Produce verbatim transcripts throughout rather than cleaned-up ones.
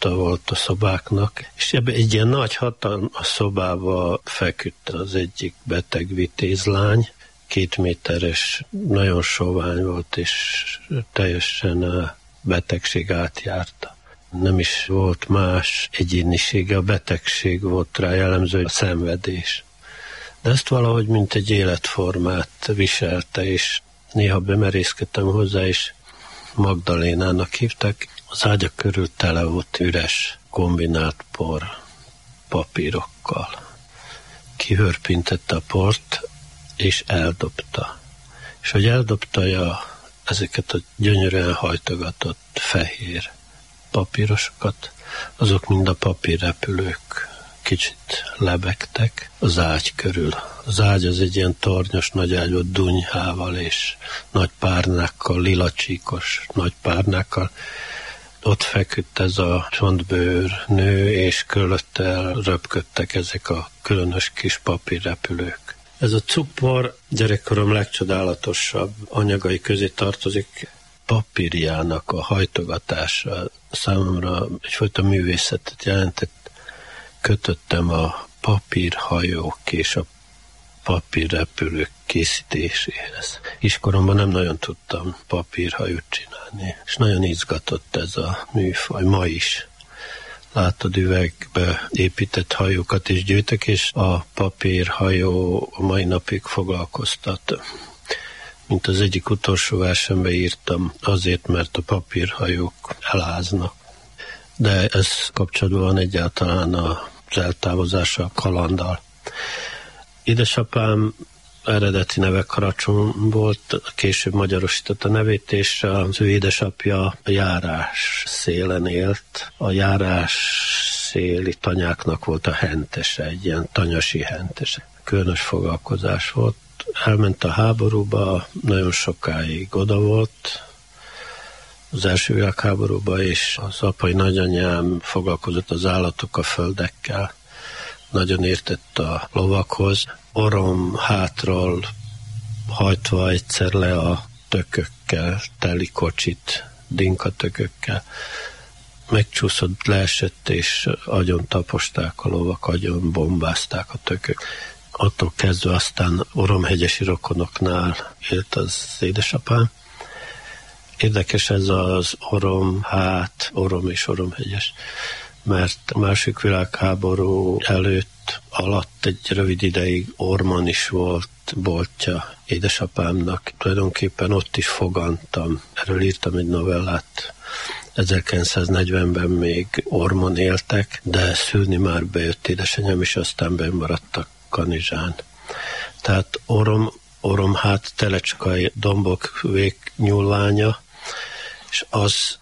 állapota volt a szobáknak, és ebben egy ilyen nagy hatalmas szobába feküdt az egyik beteg vitézlány, két méteres, nagyon sovány volt, és teljesen betegség átjárta. Nem is volt más egyénisége, a betegség volt rá jellemző, a szenvedés. De ezt valahogy mint egy életformát viselte, és néha bemerészkedtem hozzá, és Magdalénának hívták. Az ágya körül tele volt üres, kombinált por papírokkal. Kihörpintette a port, és eldobta. És hogy eldobta ezeket a gyönyörűen hajtogatott fehér papírosokat, azok mind a papírrepülők kicsit lebegtek az ágy körül. Az ágy az egy ilyen tornyos nagy ágy volt, dunyhával és nagy párnákkal, lilacsíkos nagy párnákkal. Ott feküdt ez a csontbőr nő, és körülötte röpködtek ezek a különös kis papírrepülők. Ez a cukor gyerekkorom legcsodálatosabb anyagai közé tartozik. Papírjának a hajtogatása számomra egyfajta művészetet jelentett. Kötöttem a papírhajók és a papírrepülők készítéséhez. Iskoromban nem nagyon tudtam papírhajót csinálni, és nagyon izgatott ez a műfaj, ma is. Látod, üvegbe épített hajókat is gyűjtök, és a papírhajó a mai napig foglalkoztat. Mint az egyik utolsó versenbe írtam, azért, mert a papírhajók eláznak. De ez kapcsolatban van egyáltalán az eltávozása a kalanddal. Édesapám eredeti neve Karacsony volt, később magyarosított a nevét, és az ő édesapja a járás szélen élt. A járás széli tanyáknak volt a hentese, egy ilyen tanyasi hentese. Különös foglalkozás volt. Elment a háborúba, nagyon sokáig oda volt, az első világháborúba, és az apai nagyanyám foglalkozott az állatok, a földekkel. Nagyon értett a lovakhoz. Orom hátról hajtva egyszer le a tökökkel, teli kocsit, dinkatökökkel. Megcsúszott, leesett, és agyon taposták a lovak, agyon bombázták a tökök. Attól kezdve aztán oromhegyesi rokonoknál élt az édesapám. Érdekes ez az orom, hát, orom és oromhegyes, mert a második világháború előtt alatt egy rövid ideig Ormon is volt boltja édesapámnak. Tulajdonképpen ott is fogantam. Erről írtam egy novellát. ezerkilencszáznegyvenben még Ormon éltek, de szülni már bejött édesanyám, és aztán bennmaradtak Kanizsán. Tehát Orom, Orom hát Telecskai dombok végnyúlványa, és az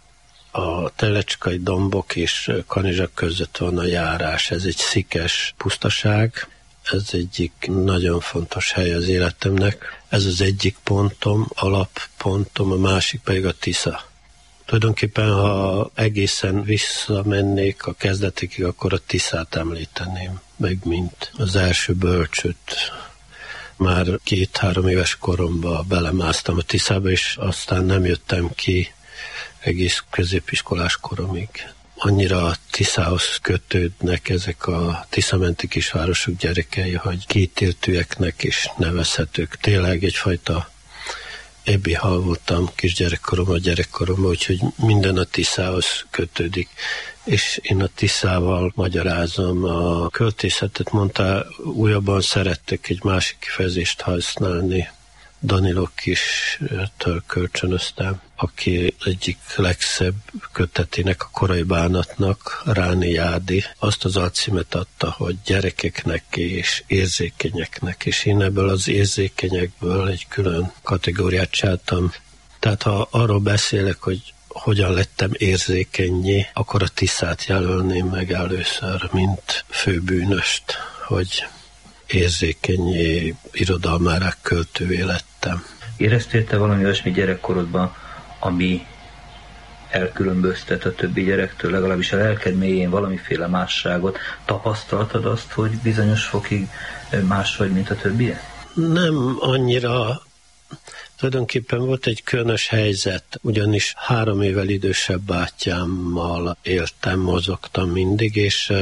a Telecskai dombok és Kanizsa között van a járás. Ez egy szikes pusztaság, ez egyik nagyon fontos hely az életemnek. Ez az egyik pontom, alappontom, a másik pedig a Tisza. Tulajdonképpen, ha egészen visszamennék a kezdetekig, akkor a Tiszát említeném meg, mint az első bölcsőt. Már két-három éves koromban belemásztam a Tiszába, és aztán nem jöttem ki egész középiskolás koromig. Annyira a Tiszához kötődnek ezek a tiszamenti kisvárosok gyerekei, hogy kétéltűeknek is nevezhetők. Tényleg egyfajta ebbi hal voltam kisgyerekkoromban, gyerekkoromban, úgyhogy minden a Tiszához kötődik. És én a Tiszával magyarázom. A költészetet mondta, újabban szerettek egy másik kifejezést használni. Danilo Kistől kölcsönöztem, aki egyik legszebb kötetének, a Korai bánatnak, Ráni Jádi, azt az alcímet adta, hogy gyerekeknek és érzékenyeknek, és én ebből az érzékenyekből egy külön kategóriát csináltam. Tehát ha arról beszélek, hogy hogyan lettem érzékennyé, akkor a Tiszát jelölném meg először, mint főbűnöst, hogy érzékenyé, irodalmárák költővé lettem. Éreztél te valami olyasmi gyerekkorodban, ami elkülönböztet a többi gyerektől, legalábbis a lelked mélyén valamiféle másságot? Tapasztaltad azt, hogy bizonyos fokig más vagy, mint a többiek? Nem annyira. Tulajdonképpen volt egy különös helyzet, ugyanis három évvel idősebb bátyámmal éltem, mozogtam mindig, és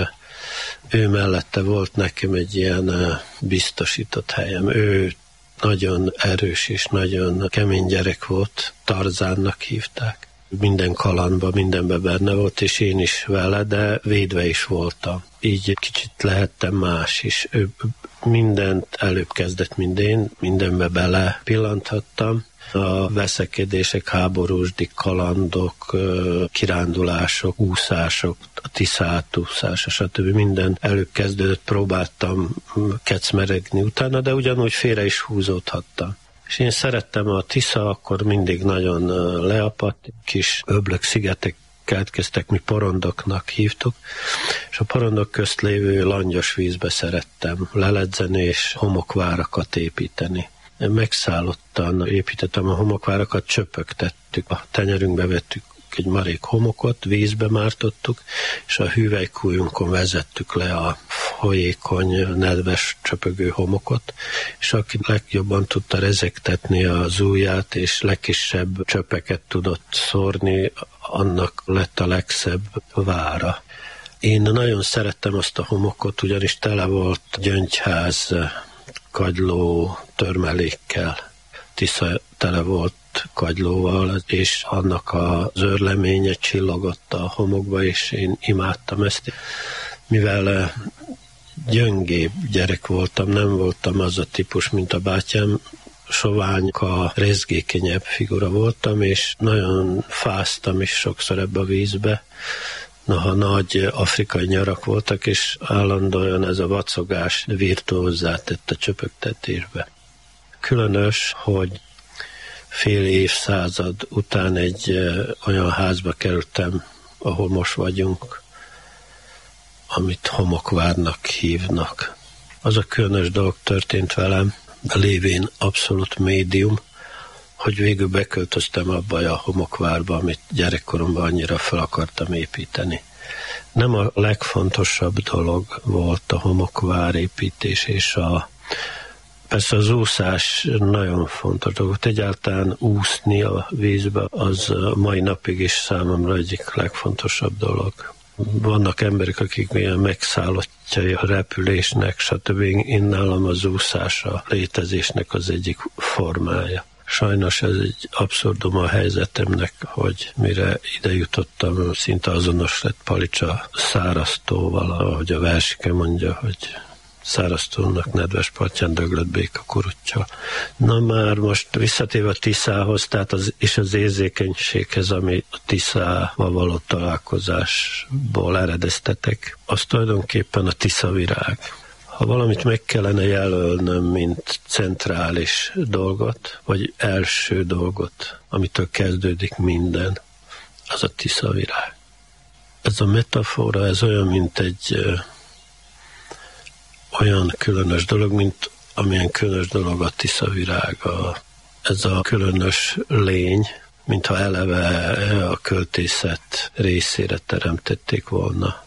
ő mellette volt nekem egy ilyen biztosított helyem. Ő nagyon erős és nagyon kemény gyerek volt, Tarzánnak hívták. Minden kalandban, mindenben benne volt, és én is vele, de védve is voltam. Így kicsit lehettem más is. Ő mindent előbb kezdett, mint én, mindenbe bele pillanthattam. A veszekedések, háborúsdik, kalandok, kirándulások, úszások, a Tisza átúszása, stb. Minden előbb kezdődött, próbáltam kecmeregni utána, de ugyanúgy félre is húzódhattam. És én szerettem a Tisza, akkor mindig nagyon leapadt, kis öblök szigetek keletkeztek, mi porondoknak hívtuk, és a porondok közt lévő langyos vízbe szerettem leledzeni és homokvárakat építeni. Megszállottan építettem a homokvárakat, csöpögtettük, a tenyerünkbe vettük egy marék homokot, vízbe mártottuk, és a hüvelykújunkon vezettük le a folyékony, nedves, csöpögő homokot, és aki legjobban tudta rezegtetni az ujját, és legkisebb csöpeket tudott szórni, annak lett a legszebb vára. Én nagyon szerettem azt a homokot, ugyanis tele volt gyöngyház, kagyló, törmelékkel. Tisza tele volt kagylóval, és annak az őrleménye csillogott a homokba, és én imádtam ezt. Mivel gyöngébb gyerek voltam, nem voltam az a típus, mint a bátyám, soványka, rezgékenyebb figura voltam, és nagyon fáztam is sokszor ebbe a vízbe. Noha nagy afrikai nyarak voltak, és állandóan ez a vacogás virtuózzá tett a csöpögtetésbe. Különös, hogy fél évszázad után egy olyan házba kerültem, ahol most vagyunk, amit Homokvárnak hívnak. Az a különös dolog történt velem, lévén abszolút médium, hogy végül beköltöztem abba a Homokvárba, amit gyerekkoromban annyira fel akartam építeni. Nem a legfontosabb dolog volt a Homokvár építés, és a persze az úszás nagyon fontos dolog. Egyáltalán úszni a vízbe, az mai napig is számomra egyik legfontosabb dolog. Vannak emberek, akik milyen megszállottjai a repülésnek, stb. Én nálam az úszás a létezésnek az egyik formája. Sajnos ez egy abszurdum a helyzetemnek, hogy mire ide jutottam, szinte azonos lett Palicsa száraztóval, ahogy a versike mondja, hogy száraztónak nedves partján döglött béka kurutja. Na már most visszatérve a Tiszához, tehát az, és az érzékenységhez, ami a Tiszával való találkozásból eredeztetek, az tulajdonképpen a tiszavirág. Ha valamit meg kellene jelölnöm, mint centrális dolgot, vagy első dolgot, amitől kezdődik minden, az a tiszavirág. Ez a metafora, ez olyan, mint egy ö, olyan különös dolog, mint amilyen különös dolog a tiszavirág. A, ez a különös lény, mintha eleve a költészet részére teremtették volna.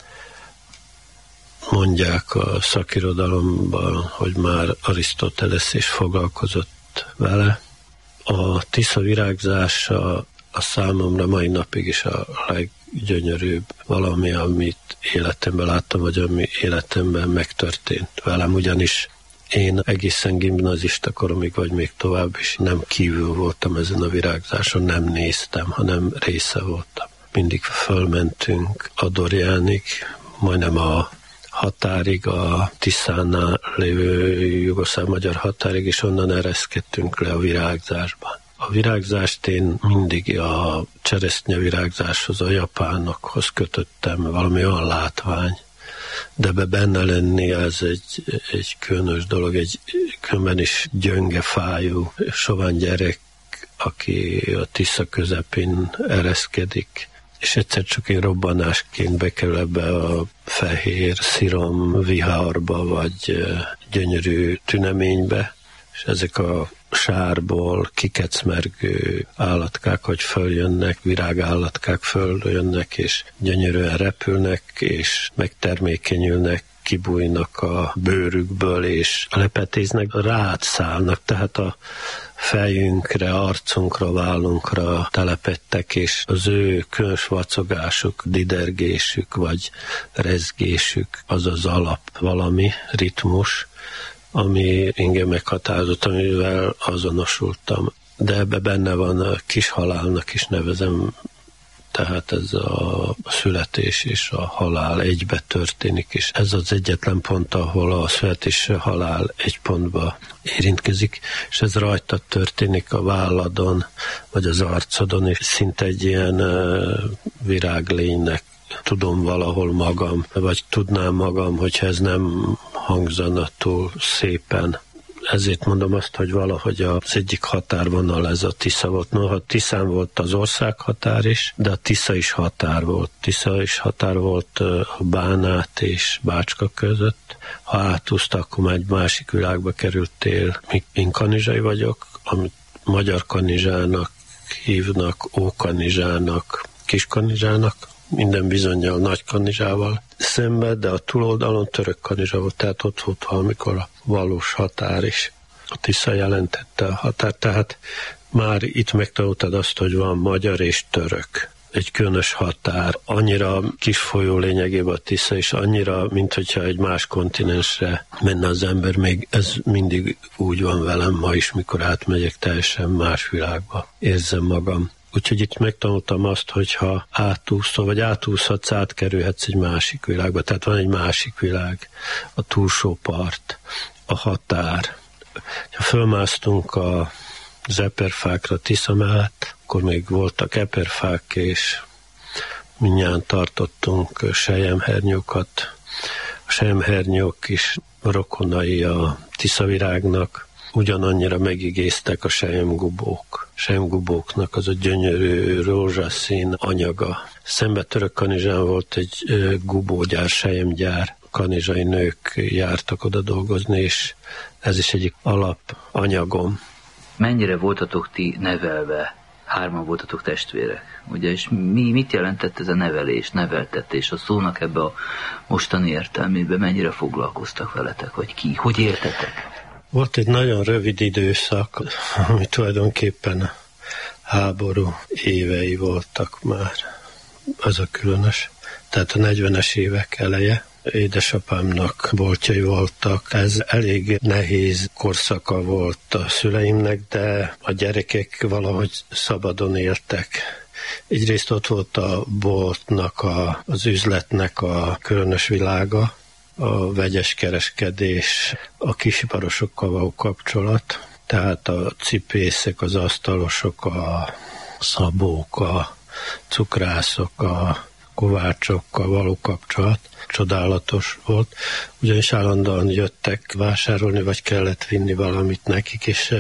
Mondják a szakirodalomban, hogy már Arisztotelesz is foglalkozott vele. A Tisza virágzása a számomra mai napig is a leggyönyörűbb valami, amit életemben láttam, vagy ami életemben megtörtént velem, ugyanis én egészen gimnazista koromig, vagy még tovább is nem kívül voltam ezen a virágzáson, nem néztem, hanem része voltam. Mindig fölmentünk a Dorjánig, majdnem a határig, a Tiszánál lévő jugoszláv-magyar határig, és onnan ereszkedtünk le a virágzásban. A virágzást én mindig a cseresznye virágzáshoz, a japánokhoz kötöttem, valami olyan látvány, de be benne lenni ez egy, egy különös dolog, egy különben is gyönge fájú sovány gyerek, aki a Tisza közepén ereszkedik, és egyszer csak egy robbanásként bekerül ebbe a fehér szirom viharba, vagy gyönyörű tüneménybe, és ezek a sárból kikecmergő állatkák, hogy följönnek, virágállatkák följönnek, és gyönyörűen repülnek, és megtermékenyülnek, kibújnak a bőrükből, és lepetéznek, rátszállnak, tehát a fejünkre, arcunkra, vállunkra telepettek, és az ő különös vacogásuk, didergésük, vagy rezgésük, az az alap valami ritmus, ami engem meghatározott, amivel azonosultam. De ebbe benne van a kis halálnak is nevezem, tehát ez a születés és a halál egybe történik, és ez az egyetlen pont, ahol a születés és a halál egy pontba érintkezik, és ez rajta történik a válladon, vagy az arcodon, és szinte egy ilyen viráglénynek tudom valahol magam, vagy tudnám magam, hogyha ez nem hangzana túl szépen. Ezért mondom azt, hogy valahogy az egyik határvonal ez a Tisza volt. Noha Tiszán volt az ország határ is, de a Tisza is határ volt. Tisza is határ volt a Bánát és Bácska között. Ha átúszta, akkor már egy másik világba kerültél. Én kanizsai vagyok, amit magyar kanizsának hívnak, ókanizsának, kiskanizsának, minden bizonnyal nagy kanizsával szemben, de a túloldalon török kanizsa volt, tehát ott volt valamikor a valós határ is. A Tisza jelentette a határ, tehát már itt megtanultad azt, hogy van magyar és török. Egy különös határ. Annyira kis folyó lényegében a Tisza, és annyira, mint hogyha egy más kontinensre menne az ember, még ez mindig úgy van velem ma is, mikor átmegyek teljesen más világba. Érzem magam. Úgyhogy itt megtanultam azt, hogyha átúszol, vagy átúszhatsz, átkerülhetsz egy másik világba. Tehát van egy másik világ, a túlsó part, a határ. Ha fölmásztunk a az eperfákra Tisza mellett, akkor még voltak eperfák, és mindjárt tartottunk selyemhernyókat. A selyemhernyók is rokonai a tiszavirágnak, ugyanannyira megigéztek a selyemgubók. Selyemgubóknak az a gyönyörű rózsaszín anyaga. Szembe török kanizsán volt egy gubógyár, selyemgyár. Kanizsai nők jártak oda dolgozni, és ez is egyik alapanyagom. Mennyire voltatok ti nevelve? Hárman voltatok testvérek, ugye, és mi, mit jelentett ez a nevelés, neveltetés, a szónak ebbe a mostani értelmében, mennyire foglalkoztak veletek, vagy ki, hogy éltetek? Volt egy nagyon rövid időszak, ami tulajdonképpen háború évei voltak már, az a különös, tehát a negyvenes évek eleje. Édesapámnak boltjai voltak. Ez elég nehéz korszaka volt a szüleimnek, de a gyerekek valahogy szabadon éltek. Egyrészt ott volt a boltnak, a, az üzletnek a különös világa, a vegyes kereskedés, a kisiparosokkal való kapcsolat, tehát a cipészek, az asztalosok, a szabók, a cukrászok, a kovácsokkal való kapcsolat csodálatos volt, ugyanis állandóan jöttek vásárolni, vagy kellett vinni valamit nekik, és,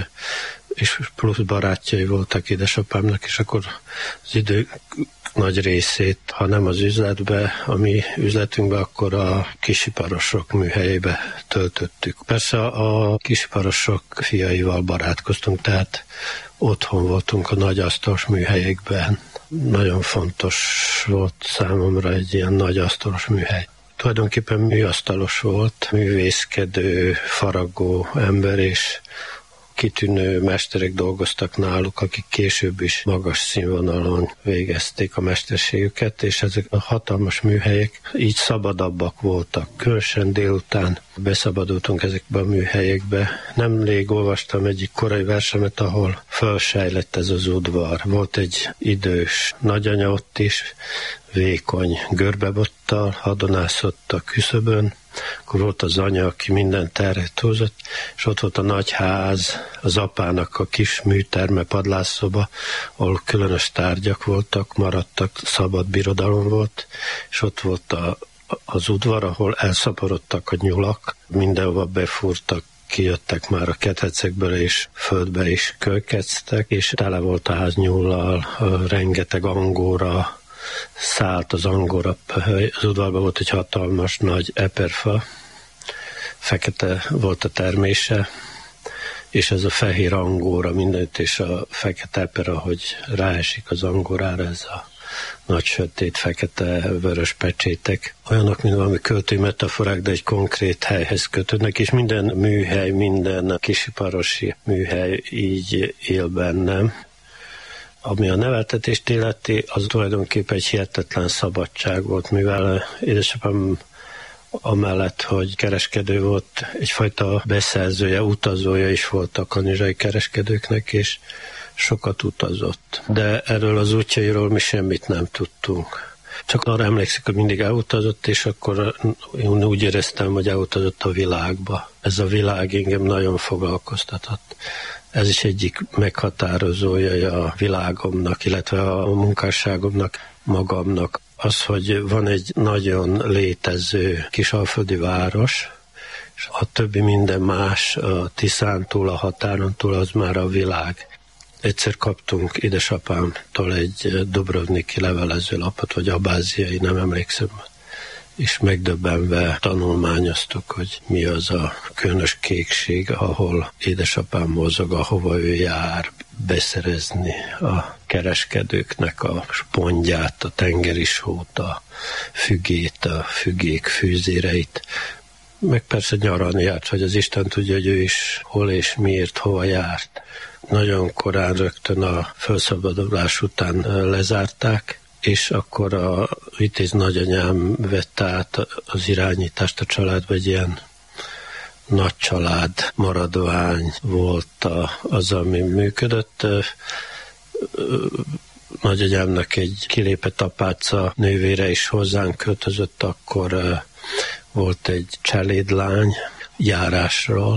és plusz barátjai voltak édesapámnak, és akkor az idő nagy részét, ha nem az üzletbe, a mi üzletünkbe, akkor a kisiparosok műhelyébe töltöttük. Persze a kisiparosok fiaival barátkoztunk, tehát otthon voltunk a nagy asztalos műhelyekben. Nagyon fontos volt számomra egy ilyen nagy asztalos műhely. Tulajdonképpen műasztalos volt, művészkedő, faragó ember, és kitűnő mesterek dolgoztak náluk, akik később is magas színvonalon végezték a mesterségüket, és ezek a hatalmas műhelyek így szabadabbak voltak. Különösen délután beszabadultunk ezekbe a műhelyekbe. Nemrég olvastam egyik korai versemet, ahol felsejlett ez az udvar. Volt egy idős nagyanya ott is, vékony görbebottal, hadonászott a küszöbön, akkor volt az anya, aki minden terhet hozott, és ott volt a nagy ház, az apának a kis műterme, padlásszoba, ahol különös tárgyak voltak, maradtak, szabad birodalom volt, és ott volt a, az udvar, ahol elszaporodtak a nyulak, mindenhova befúrtak, kijöttek már a ketrecekből, és földbe is kölkeztek, és tele volt a ház nyullal, rengeteg angóra, szállt az angóra pöhely. Az udvarban volt egy hatalmas nagy eperfa, fekete volt a termése, és ez a fehér angóra mindent, és a fekete eper, ahogy ráesik az angórára, ez a nagy sötét, fekete, vörös pecsétek. Olyanok, mint valami költői metaforák, de egy konkrét helyhez kötődnek, és minden műhely, minden kisiparosi műhely így él bennem. Ami a neveltetést illeti, az tulajdonképpen egy hihetetlen szabadság volt, mivel édesapám amellett, hogy kereskedő volt, egyfajta beszerzője, utazója is volt a kanizsai kereskedőknek, és sokat utazott. De erről az útjairól mi semmit nem tudtunk. Csak arra emlékszik, hogy mindig elutazott, és akkor én úgy éreztem, hogy elutazott a világba. Ez a világ engem nagyon foglalkoztatott. Ez is egyik meghatározója a világomnak, illetve a munkásságomnak, magamnak. Az, hogy van egy nagyon létező kisalföldi város, és a többi minden más, a Tiszán túl, a határon túl, az már a világ. Egyszer kaptunk édesapámtól egy dubrovniki levelezőlapot, vagy abáziai, nem emlékszem, és megdöbbenve tanulmányoztuk, hogy mi az a különös kékség, ahol édesapám mozog, ahova ő jár beszerezni a kereskedőknek a spongyát, a tengeri sót, a fügét, a fügék fűzéreit, meg persze nyaralni járt, hogy az Isten tudja, hogy ő is hol és miért, hova járt. Nagyon korán rögtön a felszabadulás után lezárták, és akkor a vitéz nagyanyám vette át az irányítást a családba, egy ilyen nagy család maradvány volt az, ami működött. Nagyanyámnak egy kilépett apáca nővére is hozzánk költözött, akkor volt egy cselédlány Járásról,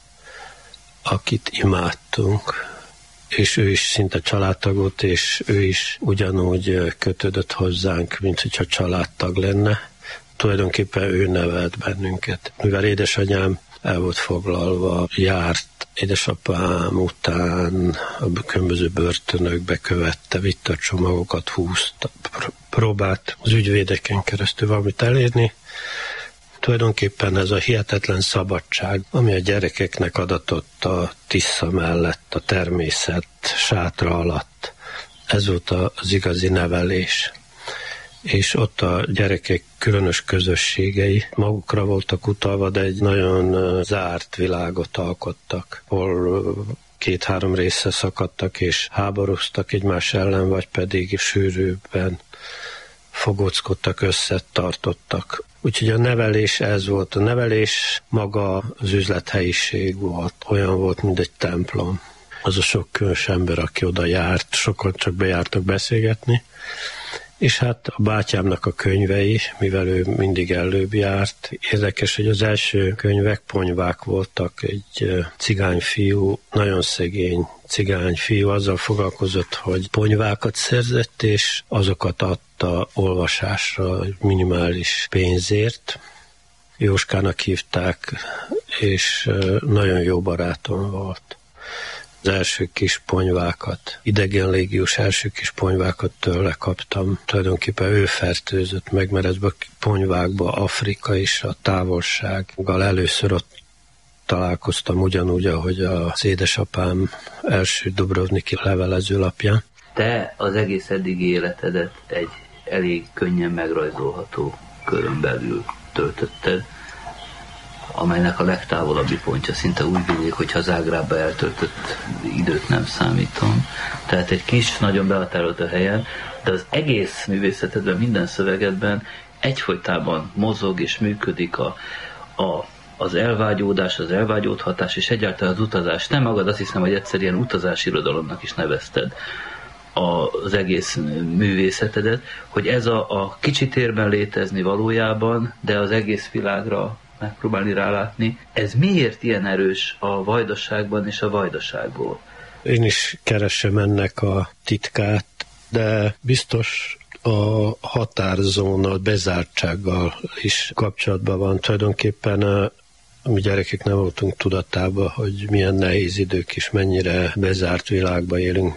akit imádtunk, és ő is szinte családtag volt, és ő is ugyanúgy kötődött hozzánk, mint hogyha családtag lenne. Tulajdonképpen ő nevelt bennünket. Mivel édesanyám el volt foglalva, járt édesapám után a különböző börtönökbe, követte, vitte a csomagokat, húzta, próbált az ügyvédeken keresztül valamit elérni. Tulajdonképpen ez a hihetetlen szabadság, ami a gyerekeknek adatott a Tisza mellett, a természet sátra alatt, ez volt az igazi nevelés. És ott a gyerekek különös közösségei magukra voltak utalva, de egy nagyon zárt világot alkottak, hol két-három része szakadtak és háborúztak egymás ellen, vagy pedig sűrűbben fogóckodtak, összetartottak. Úgyhogy a nevelés ez volt. A nevelés maga az üzlethelyiség volt. Olyan volt, mint egy templom. Az a sok különös ember, aki oda járt, sokan csak bejártak beszélgetni. És hát a bátyámnak a könyvei, mivel ő mindig előbb járt. Érdekes, hogy az első könyvek ponyvák voltak. Egy cigányfiú, nagyon szegény cigányfiú azzal foglalkozott, hogy ponyvákat szerzett, és azokat adta olvasásra minimális pénzért. Jóskának hívták, és nagyon jó barátom volt. Az első kis ponyvákat, idegen légiós első kis ponyvákat tőle kaptam. Tulajdonképpen ő fertőzött meg, mert ezben a ponyvákban Afrika és a távolsággal először ott találkoztam, ugyanúgy, ahogy az édesapám első dubrovniki levelezőlapján. Te az egész eddigi életedet egy elég könnyen megrajzolható körön belül töltötted, amelynek a legtávolabbi pontja szinte úgy vidék, hogyha Zágrábba eltöltött időt nem számítom. Tehát egy kis, nagyon behatárolt a helyen, de az egész művészetedben, minden szövegedben egyfolytában mozog és működik a, a, az elvágyódás, az elvágyódhatás, és egyáltalán az utazás. Te magad azt hiszem, hogy egyszer ilyen utazásirodalomnak is nevezted az egész művészetedet, hogy ez a, a kicsi térben létezni valójában, de az egész világra megpróbálni rálátni. Ez miért ilyen erős a vajdaságban és a vajdaságból? Én is keresem ennek a titkát, de biztos a határzóna, bezártsággal is kapcsolatban van. Tulajdonképpen a mi gyerekek nem voltunk tudatában, hogy milyen nehéz idők is, mennyire bezárt világban élünk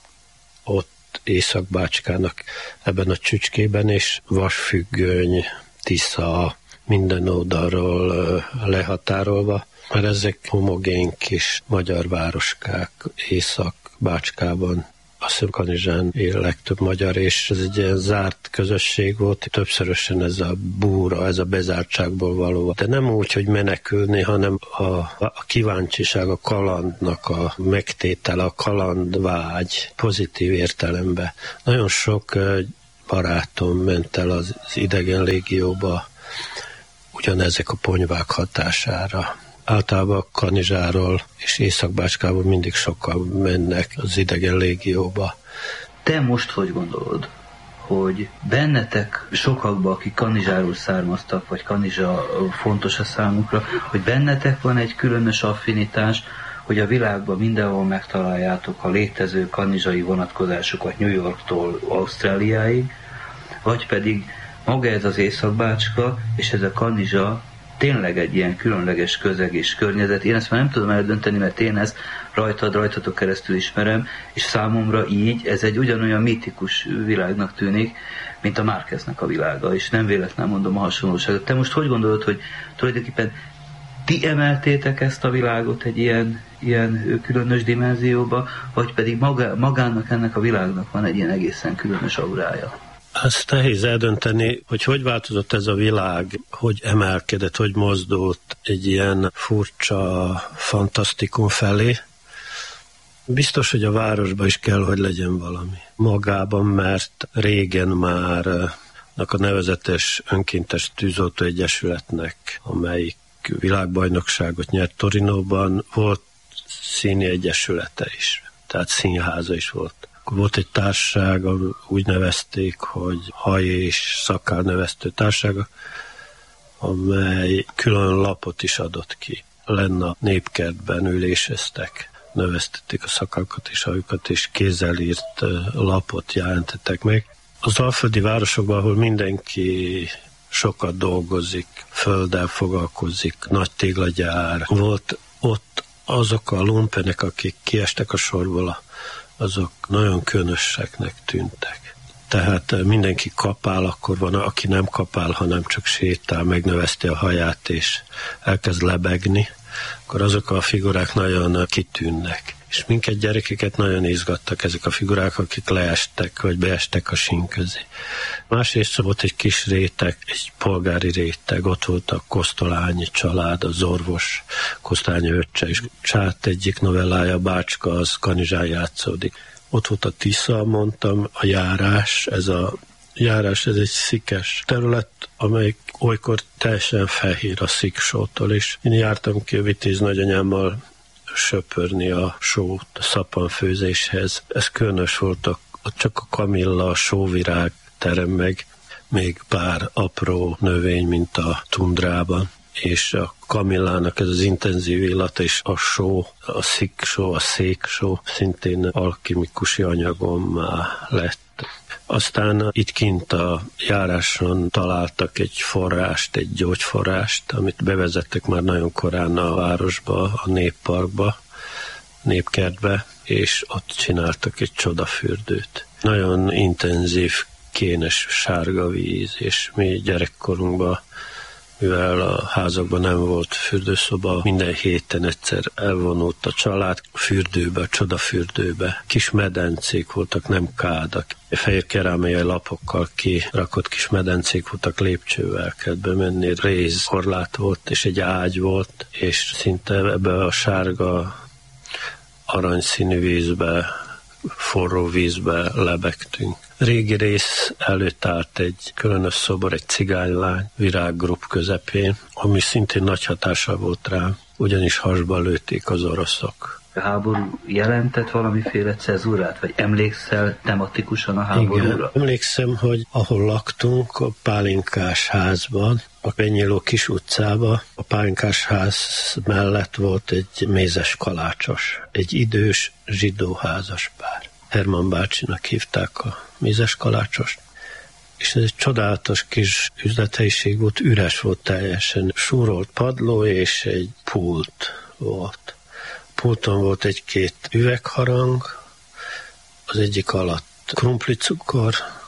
ott Észak-Bácskának ebben a csücskében, és vasfüggöny, Tisza, minden oldalról lehatárolva, mert ezek homogén kis magyar városkák Észak-Bácskában. azt hiszem Kanizsán él legtöbb magyar, és ez egy ilyen zárt közösség volt, többszörösen ez a búra, ez a bezártságból való. De nem úgy, hogy menekülni, hanem a, a kíváncsiság, a kalandnak a megtétele, a kalandvágy pozitív értelemben. Nagyon sok barátom ment el az idegen légióba ugyanezek a ponyvák hatására. Általában Kanizsáról és Észak-Bácskából mindig sokan mennek az idegen légióba. Te most hogy gondolod, hogy bennetek sokakban, akik Kanizsáról származtak, vagy Kanizsa fontos a számukra, hogy bennetek van egy különös affinitás, hogy a világban mindenhol megtaláljátok a létező kanizsai vonatkozásokat New Yorktól Ausztráliáig, vagy pedig maga ez az Észak-Bácska, és ez a Kanizsa tényleg egy ilyen különleges közeg és környezet. Én ezt már nem tudom eldönteni, mert én ezt rajtad, rajtatok keresztül ismerem, és számomra így ez egy ugyanolyan mítikus világnak tűnik, mint a Márqueznek a világa, és nem véletlenül mondom a hasonlóságot. Te most hogy gondolod, hogy tulajdonképpen ti emeltétek ezt a világot egy ilyen, ilyen különös dimenzióba, vagy pedig maga, magának ennek a világnak van egy ilyen egészen különös aurája? Azt nehéz eldönteni, hogy hogy változott ez a világ, hogy emelkedett, hogy mozdult egy ilyen furcsa fantasztikum felé. Biztos, hogy a városban is kell, hogy legyen valami magában, mert régen már a nevezetes önkéntes tűzoltó egyesületnek, amelyik világbajnokságot nyert Torinóban, volt színi egyesülete is, tehát színháza is volt. Volt egy társaság, úgy nevezték, hogy haj- és szakálnövesztő társaság, amely külön lapot is adott ki. Lenne a népkertben üléseztek, növesztették a szakákat és hajukat, és kézzel írt lapot jelentettek meg. Az alföldi városokban, ahol mindenki sokat dolgozik, földdel foglalkozik, nagy téglagyár, volt ott azok a lumpenek, akik kiestek a sorból, azok nagyon különöseknek tűntek. Tehát mindenki kapál, akkor van, aki nem kapál, hanem csak sétál, megnöveszti a haját, és elkezd lebegni, akkor azok a figurák nagyon kitűnnek. És minket gyerekeket nagyon izgattak ezek a figurák, akik leestek, vagy beestek a sín közé. Másrészt volt egy kis réteg, egy polgári réteg, ott volt a Kosztolányi család, az orvos Kosztolányi öccse, és Csát egyik novellája, Bácska, az Kanizsán játszódik. Ott volt a Tisza, mondtam, a járás, ez a járás, ez egy szikes terület, amelyik olykor teljesen fehér a sziksótól, és én jártam ki a Vitéz nagyanyámmal söpörni a sót a szappanfőzéshez. Ez különös volt, a, csak a kamilla, a sóvirág terem meg, még pár apró növény, mint a tundrában, és a kamillának ez az intenzív illata, és a só, a sziksó, a széksó szintén alkimikusi anyagommá lett. Aztán itt kint a járáson találtak egy forrást, egy gyógyforrást, amit bevezettek már nagyon korán a városba, a népparkba, népkertbe, és ott csináltak egy csodafürdőt. Nagyon intenzív, kénes sárga víz, és mi gyerekkorunkban, mivel a házakban nem volt fürdőszoba, minden héten egyszer elvonult a család fürdőbe, a csodafürdőbe. Kis medencék voltak, nem kádak. Fehér kerámiai lapokkal kirakott kis medencék voltak, lépcsővel kellett bemenni. Réz korlát volt, és egy ágy volt, és szinte ebbe a sárga aranyszínű vízbe, forró vízbe lebegtünk. Régi rész előtt állt egy különös szobor, egy cigánylány virággrupp közepén, ami szintén nagy hatással volt rám, ugyanis hasba lőtték az oroszok. A háború jelentett valamiféle cezúrát, vagy emlékszel tematikusan a háborúra? Igen, emlékszem, hogy ahol laktunk, a Pálinkás házban, a Penyiló kis utcában, a Pálinkás ház mellett volt egy mézes kalácsos, egy idős zsidó házaspár. Herman bácsinak hívták a mézes kalácsost, és ez egy csodálatos kis üzlethelyiség volt, üres volt teljesen, súrolt padló és egy pult volt. A pulton volt egy-két üvegharang, az egyik alatt krumplicukor,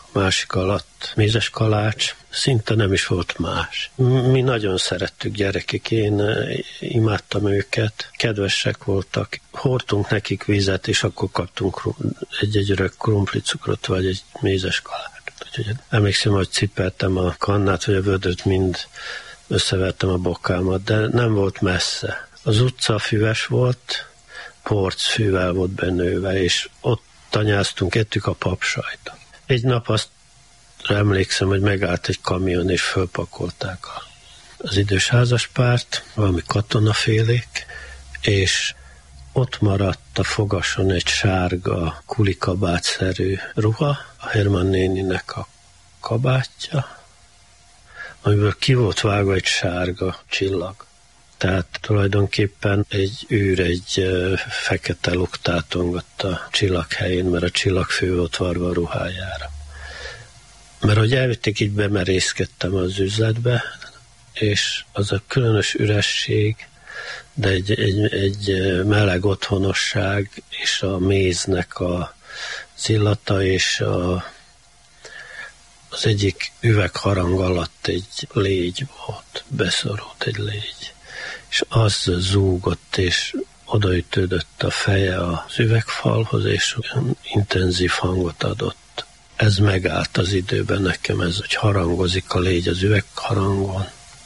másik alatt mézes kalács, szinte nem is volt más. Mi nagyon szerettük gyerekek, én imádtam őket, kedvesek voltak, hordtunk nekik vizet, és akkor kaptunk egy-egy öreg krumplicukrot, vagy egy mézes kalácsot. Úgyhogy emlékszem, hogy cipeltem a kannát, vagy a vödröt, mind összevettem a bokámat, de nem volt messze. Az utca füves volt, porcfűvel volt benőve, és ott tanyáztunk, ettük a papsajtot. Egy nap azt emlékszem, hogy megállt egy kamion, és fölpakolták a, az idős házaspárt, valami katonafélék, és ott maradt a fogason egy sárga kulikabátszerű ruha, a Hermann néninek a kabátja, amiből ki volt vágva egy sárga csillag. Tehát tulajdonképpen egy űr, egy fekete luk tátongott a csillag helyén, mert a csillag fő volt varva a ruhájára. Mert hogy elvitték, így bemerészkedtem az üzletbe, és az a különös üresség, de egy, egy, egy meleg otthonosság, és a méznek a illata, és a, az egyik üvegharang alatt egy légy volt, beszorult egy légy. És az zúgott, és odaütődött a feje az üvegfalhoz, és olyan intenzív hangot adott. Ez megállt az időben nekem, ez, hogy harangozik a légy az üvegharangon,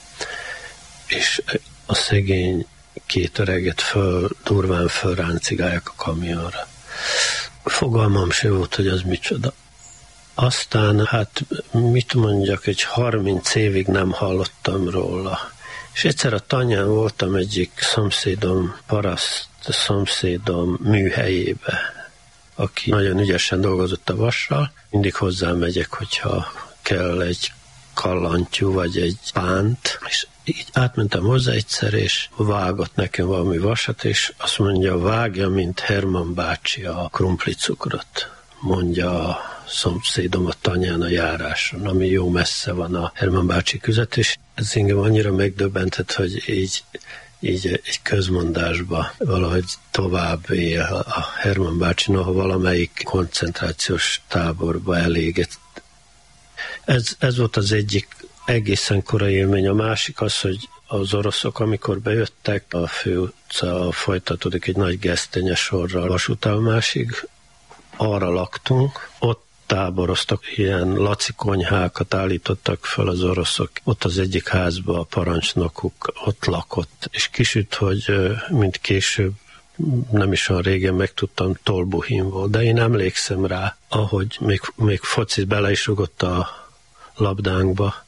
és a szegény két öreget föl, durván fölráncigálják a kamionra. Fogalmam se volt, hogy az micsoda. Aztán, hát mit mondjak, egy harminc évig nem hallottam róla. És egyszer a tanyán voltam egyik szomszédom, paraszt szomszédom műhelyébe, aki nagyon ügyesen dolgozott a vassal. Mindig hozzám megyek, hogyha kell egy kallantyú vagy egy pánt, és így átmentem hozzá egyszer, és vágott nekem valami vasat, és azt mondja, vágja, mint Hermann bácsi a krumplicukrot, mondja a szomszédom a tanyán a járáson, ami jó messze van a Hermann bácsi között, és ez engem annyira megdöbbentett, hogy így, így egy közmondásba valahogy tovább él a Hermann bácsi, noha valamelyik koncentrációs táborba elégett. Ez, ez volt az egyik egészen korai élmény. A másik az, hogy az oroszok, amikor bejöttek, a főutca folytatódik egy nagy gesztenye sorral vasútállomásig, arra laktunk, ott táboroztak, ilyen laci konyhákat állítottak fel az oroszok. Ott az egyik házban a parancsnokuk ott lakott, és kisüt, hogy mint később, nem is olyan régen megtudtam, Tolbuhin volt, de én emlékszem rá, ahogy még, még foci bele is rugott a labdánkba,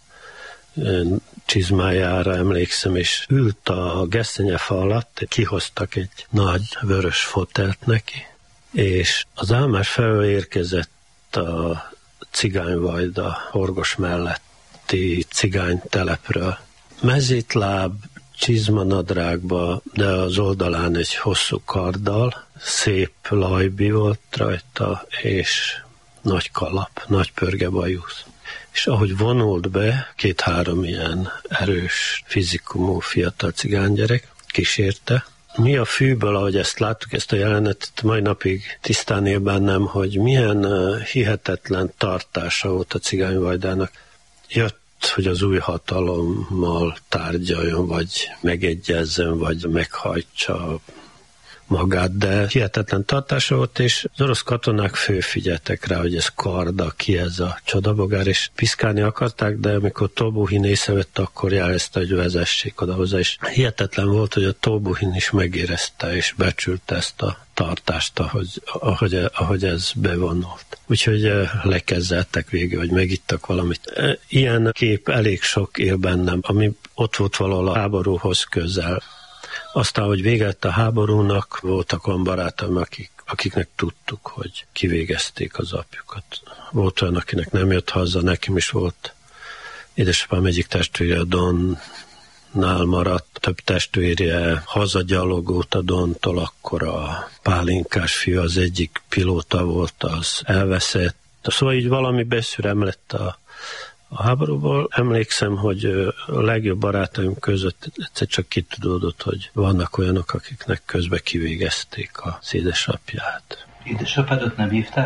csizmájára emlékszem, és ült a gesztenyefa alatt, kihoztak egy nagy vörös fotelt neki, és az állomás felől érkezett a cigányvajda Horgos melletti cigánytelepről. Mezítláb, csizmanadrágba, de az oldalán egy hosszú karddal, szép lajbi volt rajta, és nagy kalap, nagy pörge bajusz. És ahogy vonult be, két-három ilyen erős, fizikumú fiatal cigánygyerek kísérte. Mi a fűből, ahogy ezt láttuk, ezt a jelenetet, mai napig tisztán él bennem, hogy milyen hihetetlen tartása volt a cigányvajdának. Jött, hogy az új hatalommal tárgyaljon, vagy megegyezzen, vagy meghajtsa magát, de hihetetlen tartása volt, és az orosz katonák főfigyeltek rá, hogy ez karda, ki ez a csodabogár, és piszkálni akarták, de amikor Tolbuhin észrevette, akkor jelezte, hogy vezessék oda hozzá, és hihetetlen volt, hogy a Tolbuhin is megérezte, és becsülte ezt a tartást, ahogy, ahogy, ahogy ez bevonult. Úgyhogy lekezzeltek végül, hogy megittak valamit. Ilyen kép elég sok él bennem, ami ott volt valahol a háborúhoz közel. Aztán, hogy véget a háborúnak, voltak olyan barátaim, akik, akiknek tudtuk, hogy kivégezték az apjukat. Volt olyan, akinek nem jött haza, nekem is volt. Édesapám egyik testvére a Donnál maradt, több testvére hazagyalogult a Dontól, akkor a pálinkás fiú, az egyik pilóta volt, az elveszett. Szóval így valami beszürem lett a A háborúból. Emlékszem, hogy a legjobb barátaim között egyszer csak kitudódott, hogy vannak olyanok, akiknek közben kivégezték az édesapját. Édesapádat nem hívták be?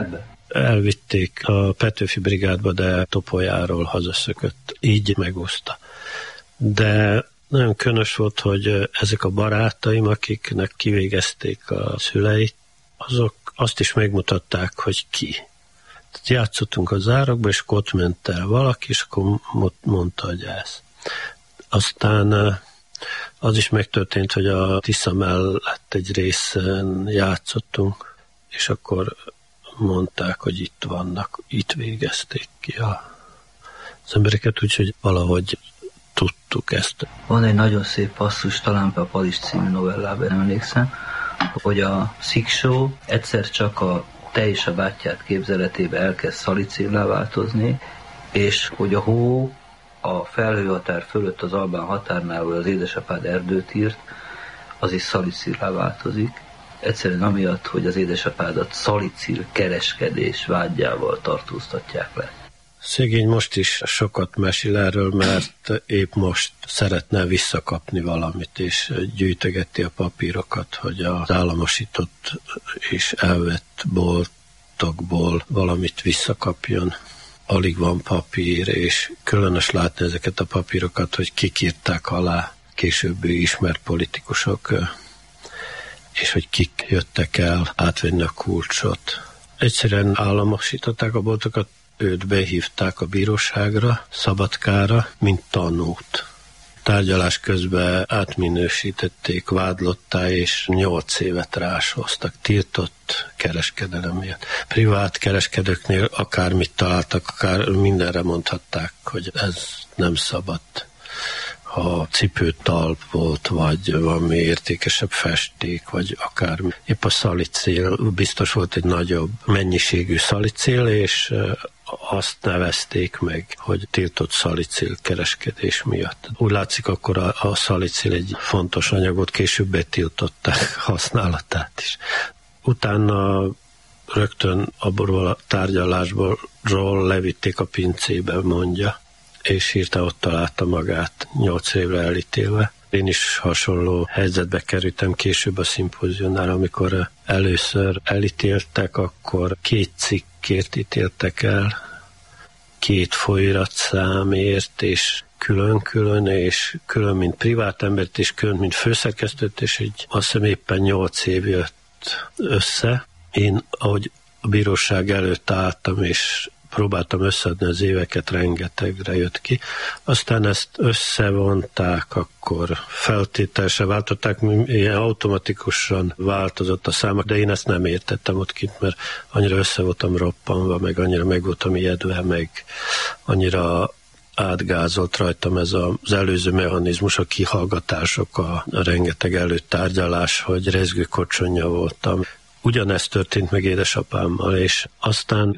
elvitték a Petőfi brigádba, de Topolyáról hazaszökött, így megúszta. De nagyon különös volt, hogy ezek a barátaim, akiknek kivégezték a szüleit, azok azt is megmutatták, hogy ki. Tehát játszottunk a zárokba, és akkor ott ment el valaki, és akkor mondta, hogy ez. Aztán az is megtörtént, hogy a Tisza mellett egy részen játszottunk, és akkor mondták, hogy itt vannak, itt végezték ki a, az embereket, úgyhogy valahogy tudtuk ezt. Van egy nagyon szép passzus, talán a Palis című novellában, emlékszem, hogy a Sziksó egyszer csak a te és a bátyád képzeletébe elkezd szalicillá változni, és hogy a hó a felhőhatár fölött az albán határnál, ahol az édesapád erdőt írt, az is szalicillá változik. Egyszerűen amiatt, hogy az édesapádat szalicil kereskedés vágyával tartóztatják le. Szegény most is sokat mesél erről, mert épp most szeretne visszakapni valamit, és gyűjtögeti a papírokat, hogy az államosított és elvett boltokból valamit visszakapjon. Alig van papír, és különös látni ezeket a papírokat, hogy kik írták alá, későbbi ismert politikusok, és hogy kik jöttek el átvenni a kulcsot. Egyszerűen államosították a boltokat, őt behívták a bíróságra, Szabadkára, mint tanút. Tárgyalás közben átminősítették vádlottá, és nyolc évet rásoztak, tiltott kereskedelem miatt. Privát kereskedőknél akármit találtak, akár mindenre mondhatták, hogy ez nem szabad. Ha cipőtalp volt, vagy valami értékesebb festék, vagy akármi. Épp a szalicél, biztos volt egy nagyobb mennyiségű szalicél, és azt nevezték meg, hogy tiltott szalicél kereskedés miatt. Úgy látszik, akkor a, a szalicél egy fontos anyagot, később betiltották használatát is. Utána rögtön abból a tárgyalásból levitték a pincébe, mondja, és hirtelen ott találta magát, nyolc évre elítélve. Én is hasonló helyzetbe kerültem később a szimpóziumnál, amikor először elítéltek, akkor két cikkért ítéltek el, két folyóiratszámért, és külön-külön, és külön, mint privát embert, és külön, mint főszerkesztőt, és így azt hiszem éppen nyolc év jött össze. Én, ahogy a bíróság előtt álltam, és próbáltam összeadni az éveket, rengetegre jött ki. Aztán ezt összevonták, akkor feltételesen váltották, ilyen automatikusan változott a számok, de én ezt nem értettem ott kint, mert annyira össze voltam roppanva, meg annyira meg voltam ijedve, meg annyira átgázolt rajtam ez az előző mechanizmus, a kihallgatások, a rengeteg előttárgyalás, hogy rezgőkocsonya voltam. Ugyanezt történt meg édesapámmal, és aztán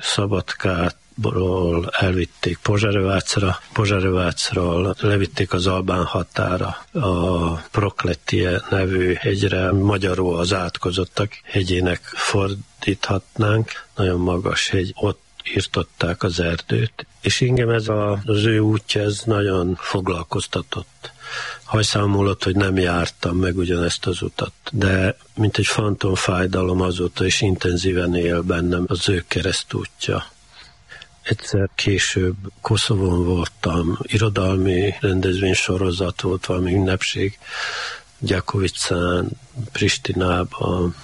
Szabadkáról elvitték Pozsarövácra, Pozsarövácról levitték az albán határa, a Prokletie nevű hegyre, magyarul az átkozottak hegyének fordíthatnánk, nagyon magas hegy, ott írtották az erdőt, és engem ez a, az ő útja, ez nagyon foglalkoztatott. Hajszám múlott, hogy nem jártam meg ugyanezt az utat, de mint egy fantomfájdalom azóta is intenzíven él bennem az ő keresztútja. Egyszer később Koszovon voltam, irodalmi rendezvénysorozat volt, valami ünnepség, Gyakovicán, Pristinában,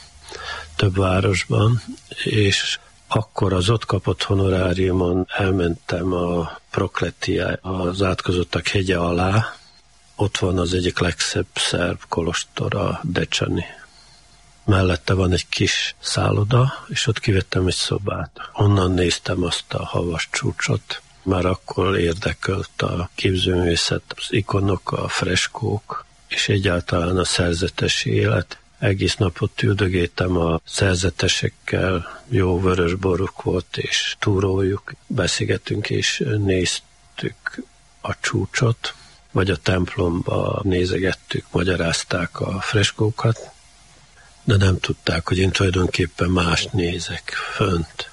több városban, és akkor az ott kapott honoráriumon elmentem a Prokletie, az átkozottak hegye alá. Ott van az egyik legszebb szerb kolostor, a Decsani. Mellette van egy kis szálloda, és ott kivettem egy szobát. Onnan néztem azt a havas csúcsot. Már akkor érdekelt a képzőművészet, az ikonok, a freskók, és egyáltalán a szerzetesi élet. Egész napot üldögéltem a szerzetesekkel, jó vörös boruk volt, és túrójuk. Beszélgettünk, és néztük a csúcsot, vagy a templomba nézegettük, magyarázták a freskókat, de nem tudták, hogy én tulajdonképpen mást nézek fönt.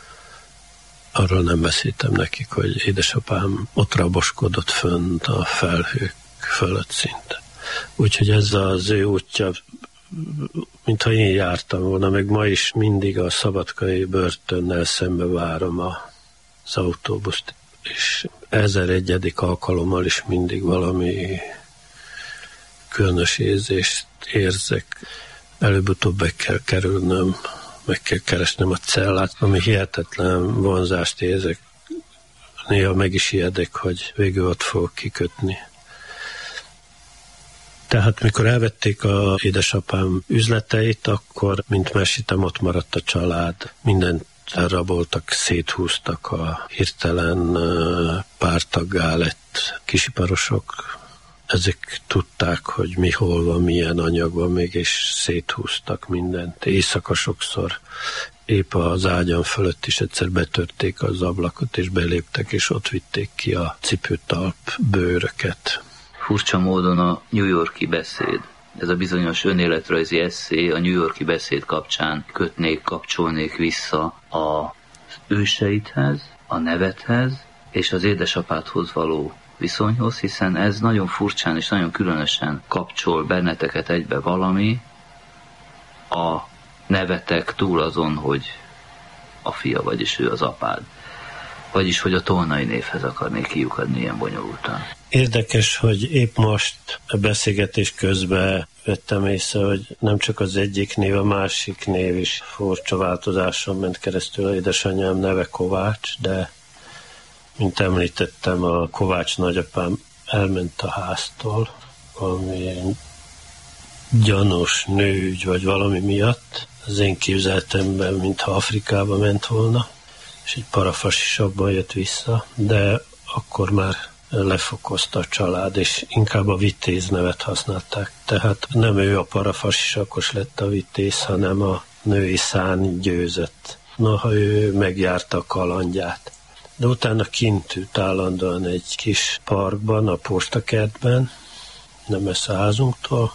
Arról nem beszéltem nekik, hogy édesapám ott raboskodott fönt a felhők fölött szinte. Úgyhogy ez az ő útja mintha én jártam volna, meg ma is mindig a szabadkai börtönnel szembe várom az autóbuszt, és ezer egyedik alkalommal is mindig valami különös érzést érzek. Előbb-utóbb be kell kerülnöm, meg kell keresnem a cellát, ami hihetetlen vonzást érzek. Néha meg is ijedek, hogy végül ott fogok kikötni. Tehát mikor elvették a édesapám üzleteit, akkor, mint mesítem, ott maradt a család. Mindent elraboltak, széthúztak, a hirtelen pártaggá lett kisiparosok. Ezek tudták, hogy mi hol van, milyen anyag van, mégis széthúztak mindent. Éjszaka sokszor épp az ágyam fölött is egyszer betörték az ablakot, és beléptek, és ott vitték ki a cipőtalp bőröket. Furcsa módon a New York-i beszéd, ez a bizonyos önéletrajzi esszé a New York-i beszéd kapcsán kötnék, kapcsolnék vissza az őseidhez, a nevedhez és az édesapádhoz való viszonyhoz, hiszen ez nagyon furcsán és nagyon különösen kapcsol benneteket egybe valami, a nevetek túl azon, hogy a fia, vagyis ő az apád. Vagyis, hogy a Tolnai névhez akarnék kiukadni ilyen bonyolultan. Érdekes, hogy épp most a beszélgetés közben vettem észre, hogy nem csak az egyik név, a másik név is furcsa változáson ment keresztül. A édesanyám neve Kovács, de mint említettem, a Kovács nagyapám elment a háztól, valami gyanús nőügy vagy valami miatt. Az én képzeltemben, mintha Afrikába ment volna, és egy parafasisakban jött vissza, de akkor már lefokozta a család, és inkább a Vitéz nevet használták. Tehát nem ő a parafasisakos lett a Vitéz, hanem a női szárny győzött. Noha ő megjárta a kalandját. De utána kint ült állandóan egy kis parkban, a postakertben, nem messze a házunktól,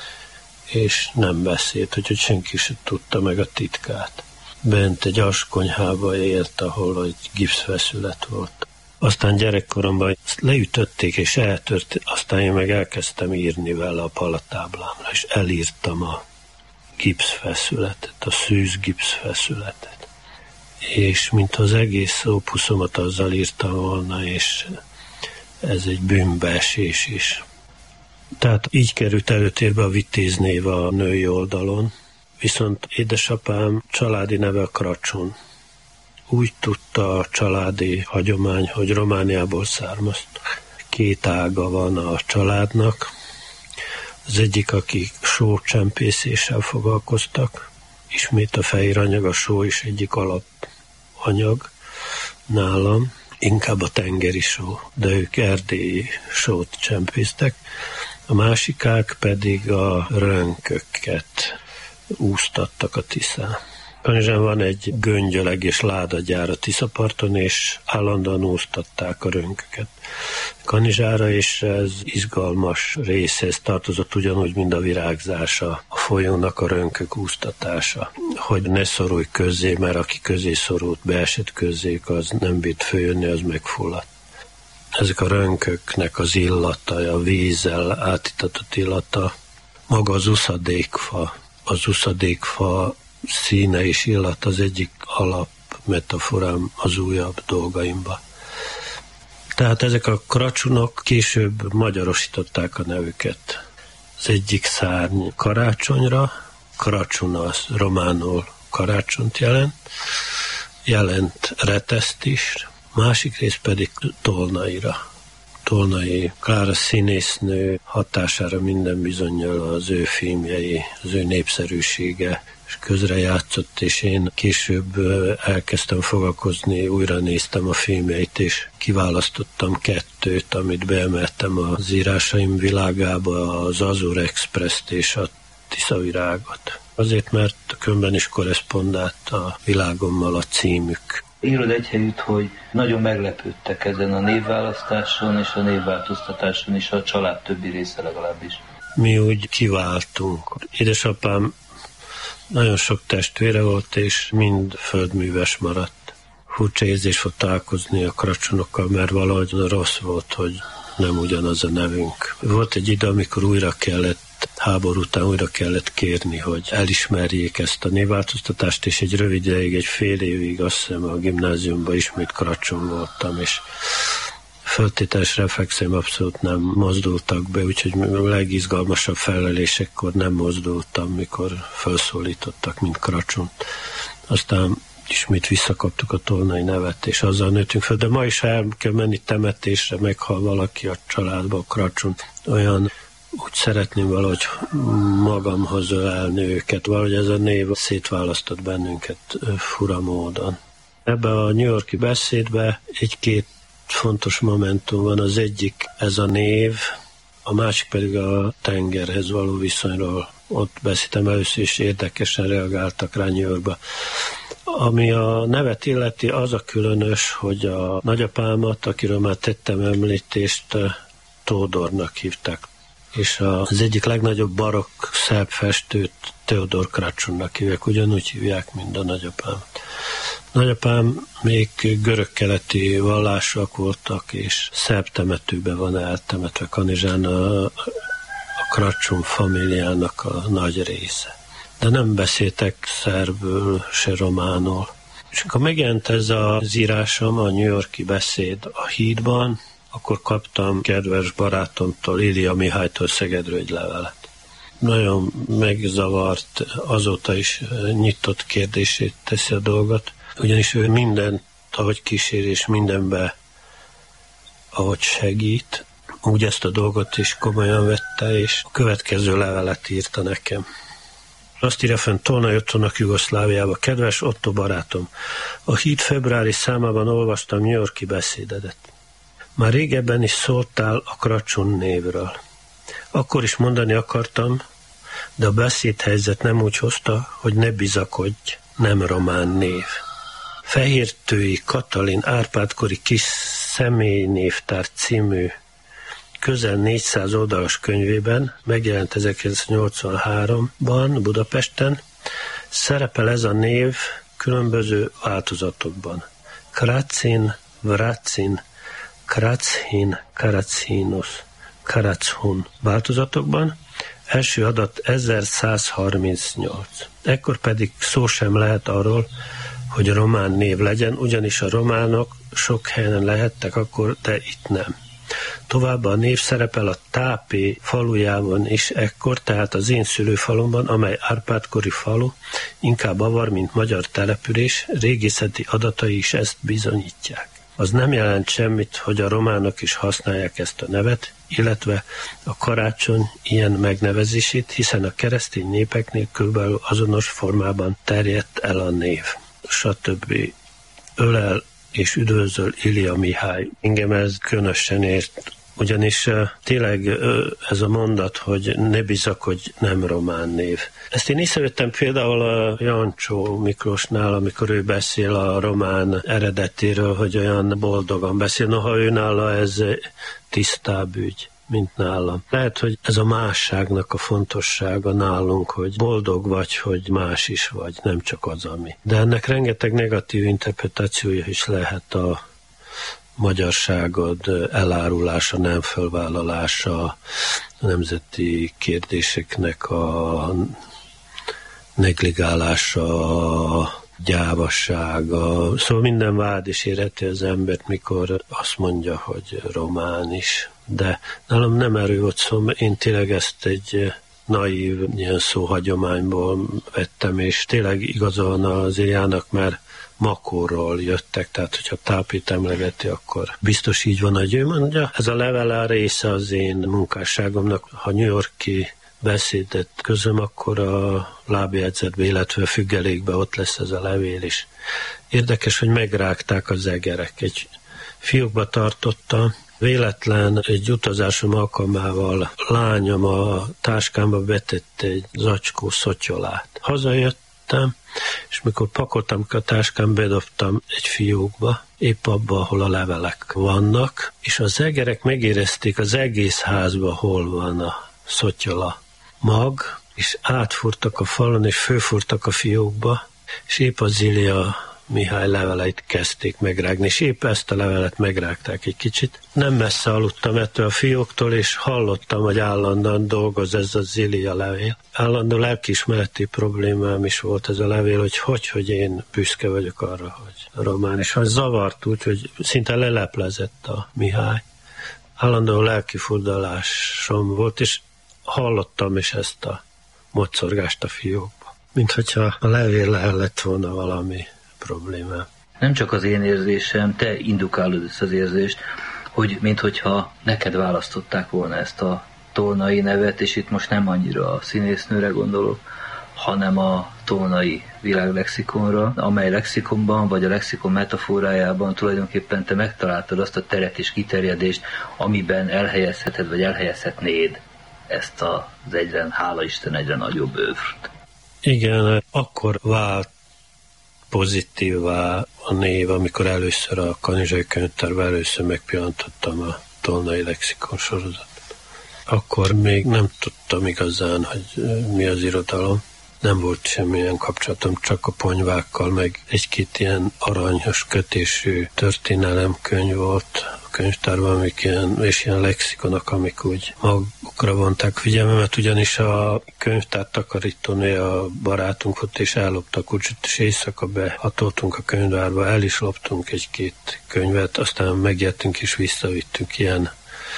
és nem beszélt, úgyhogy senki sem tudta meg a titkát. Bent egy askonyhába élt, ahol egy gipszfeszület volt. Aztán gyerekkoromban leütötték és eltört, aztán én meg elkezdtem írni vele a palatáblámra, és elírtam a gipszfeszületet, a szűz gipszfeszületet. És mint az egész opuszomat azzal írtam volna, és ez egy bűnbeesés is. Tehát így került előtérbe a Vitéz név a női oldalon, viszont édesapám családi neve a Kracson. Úgy tudta a családi hagyomány, hogy Romániából származtak. Két ága van a családnak. Az egyik, akik sócsempészéssel foglalkoztak. Ismét a fehér anyag, a só is egyik alapanyag nálam. Inkább a tengeri só, de ők erdélyi sót csempésztek. A másikák pedig a rönköket úsztattak a Tiszán. Kanizsán van egy göngyöleg és ládagyár a Tiszaparton, és állandóan úsztatták a rönköket Kanizsára, és ez izgalmas részhez tartozott, ugyanúgy, mint a virágzása, a folyónak a rönkök úsztatása, hogy ne szorulj közzé, mert aki közé szorult, beesett közzék, az nem bírt följönni, az megfulladt. Ezek a rönköknek az illata, a vízzel átitatott illata, maga az uszadékfa, az uszadékfa színe és illat az egyik alap metaforám az újabb dolgaimba. Tehát ezek a kracsunok később magyarosították a nevüket. Az egyik szárny karácsonyra, kracsun az románul karácsont jelent, jelent reteszt is, másik rész pedig Tolnaira. Tolnai Klára színésznő hatására minden bizonnyal az ő filmjei, az ő népszerűsége és közrejátszott, és én később elkezdtem foglalkozni, újra néztem a filmjeit, és kiválasztottam kettőt, amit beemeltem az írásaim világába, az Azur Express-t és a Tiszavirágot. Azért, mert különben is korreszpondált a világommal a címük. Írod egy helyütt, hogy nagyon meglepődtek ezen a névválasztáson és a névváltoztatáson is, a család többi része legalábbis. Mi úgy kiváltunk. Édesapám nagyon sok testvére volt, és mind földműves maradt. Furcsa érzés volt találkozni a kracsonokkal, mert valahogy rossz volt, hogy nem ugyanaz a nevünk. Volt egy idő, amikor újra kellett háború után újra kellett kérni, hogy elismerjék ezt a névváltoztatást, és egy rövid ideig, egy fél évig azt hiszem a gimnáziumban ismét Kracson voltam, és föltételes reflexeim abszolút nem mozdultak be, úgyhogy a legizgalmasabb felelésekkor nem mozdultam, mikor felszólítottak, mint Kracson. Aztán ismét visszakaptuk a tolnai nevet, és azzal nőttünk fel. De ma is el kell menni temetésre, meghal valaki a családba, Kracson. Olyan úgy szeretném valahogy magamhoz ölelni őket. Valahogy ez a név szétválasztott bennünket fura módon. Ebben a New York-i beszédben egy-két fontos momentum van. Az egyik ez a név, a másik pedig a tengerhez való viszonyról. Ott beszéltem először, és érdekesen reagáltak rá New Yorkba. Ami a nevet illeti, az a különös, hogy a nagyapámat, akiről már tettem említést, Tódornak hívták. És az egyik legnagyobb barokk szerb festőt Teodor Kracsonnak hívják, ugyanúgy hívják, mint a nagyapámat. Nagyapám még görög-keleti vallásúak voltak, és szerb temetőben van eltemetve Kanizsán a, a Kracson famíliának a nagy része. De nem beszéltek szerbül, se románul. És amikor megjelent ez az írásom, a New York-i beszéd a hídban, akkor kaptam kedves barátomtól, Ilya Mihálytól Szegedről egy levelet. Nagyon megzavart, azóta is nyitott kérdését teszi a dolgot, ugyanis ő mindent, ahogy kísér, és mindenbe, ahogy segít, úgy ezt a dolgot is komolyan vette, és a következő levelet írta nekem. Azt írja fenn: Tolnai Ottónak Jugoszláviába. Kedves Otto barátom, a híd februári számában olvastam New York-i beszédedet. Már régebben is szóltál a Kracson névről. Akkor is mondani akartam, de a beszédhelyzet nem úgy hozta, hogy ne bizakodj, nem román név. Fehértői Katalin Árpád-kori kis személynévtár című közel négyszáz oldalas könyvében, megjelent ezerkilencszáznyolcvanháromban Budapesten, szerepel ez a név különböző változatokban. Kracin, Vracin, Krachin, Karacinus, Karachun változatokban, első adat ezerszázharmincnyolc. Ekkor pedig szó sem lehet arról, hogy román név legyen, ugyanis a románok sok helyen lehettek akkor, de itt nem. Továbbá a név szerepel a Tápé falujában is ekkor, tehát az én szülőfalumban, amely Árpád-kori falu, inkább avar, mint magyar település, régészeti adatai is ezt bizonyítják. Az nem jelent semmit, hogy a románok is használják ezt a nevet, illetve a karácsony ilyen megnevezését, hiszen a keresztény népeknél körülbelül azonos formában terjedt el a név. Stb. Ölel és üdvözöl Ilya Mihály. Engem ez különösen ért, ugyanis uh, tényleg uh, ez a mondat, hogy ne bizakodj, nem román név. Ezt én észrevettem például a Jancsó Miklósnál, amikor ő beszél a román eredetéről, hogy olyan boldogan beszél. Noha ő nála ez tisztább ügy, mint nálam. Lehet, hogy ez a másságnak a fontossága nálunk, hogy boldog vagy, hogy más is vagy, nem csak az, ami. De ennek rengeteg negatív interpretációja is lehet, a magyarságod elárulása, nem fölvállalása, a nemzeti kérdéseknek a negligálása, a gyávassága. Szóval minden vád is érheti az embert, mikor azt mondja, hogy román is. De nálam nem erről volt szó, én tényleg ezt egy naív ilyen szóhagyományból vettem, és tényleg igaza van az Iljának, mert Makóról jöttek, tehát hogyha Tápét emlegeti, akkor biztos így van, hogy ő mondja. Ez a level része az én munkásságomnak. Ha New York-i beszédet közöm, akkor a lábjegyzetbe, illetve a függelékbe ott lesz ez a levél is. Érdekes, hogy megrágták az egerek. Egy fiókba tartotta, véletlen egy utazásom alkalmával lányom a táskámba betette egy zacskó szotyolát. Hazajöttem, és mikor pakoltam a táskám, bedobtam egy fiókba, épp abba, ahol a levelek vannak, és az egerek megérezték az egész házba, hol van a szotyola mag, és átfúrtak a falon, és fölfúrtak a fiókba, és épp az Ilja Mihály leveleit kezdték megrágni, és épp ezt a levelet megrágták egy kicsit. Nem messze aludtam ettől a fióktól, és hallottam, hogy állandóan dolgoz ez a Zilia levél. Állandó lelkiismereti problémám is volt ez a levél, hogy hogy, hogy én büszke vagyok arra, hogy román, és az zavart úgy, hogy szinte leleplezett a Mihály. Állandó lelkifordulásom volt, és hallottam is ezt a mocorgást a fiókba. Mint hogyha a levéllel lett volna valami problémám. Nem csak az én érzésem, te indukálod ezt az érzést, hogy minthogyha neked választották volna ezt a Tolnai nevet, és itt most nem annyira a színésznőre gondolok, hanem a tolnai világlexikonra, amely lexikonban, vagy a lexikon metaforájában tulajdonképpen te megtaláltad azt a teret és kiterjedést, amiben elhelyezheted, vagy elhelyezhetnéd ezt az egyre, hála Isten, egyre nagyobb övrt. Igen, akkor vált pozitívvá a név, amikor először a Kanizsai Könyvtárban először megpillantottam a Tolnai lexikon sorozatot. Akkor még nem tudtam igazán, hogy mi az irodalom. Nem volt semmilyen kapcsolatom, csak a ponyvákkal, meg egy-két ilyen aranyos kötésű történelemkönyv volt a könyvtárban, amik ilyen, és ilyen lexikonok, amik úgy magukra vonták figyelmemet, ugyanis a könyvtár takarítóné a barátunk volt, és ellopta a kulcsot, és éjszaka behatoltunk a könyvtárba, el is loptunk egy-két könyvet, aztán megjöttünk és visszavittünk ilyen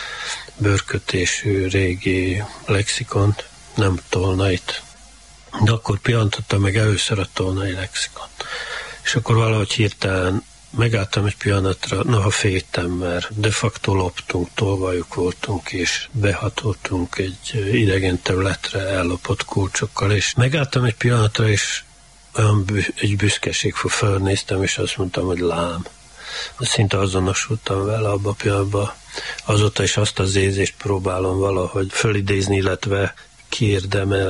bőrkötésű régi lexikont, nem Tolnait. De akkor pillantottam meg először a Tolnai lexikon. És akkor valahogy hirtelen megálltam egy pillanatra, noha féltem, mert de facto loptunk, tolvajuk voltunk, és behatoltunk egy idegen területre ellopott kulcsokkal, és megálltam egy pillanatra, és olyan bü- egy büszkeség fog fölnéztem, és azt mondtam, hogy lám. Szinte azonosultam vele abban a pillanatban. Azóta is azt az érzést próbálom valahogy fölidézni, illetve kiérdemel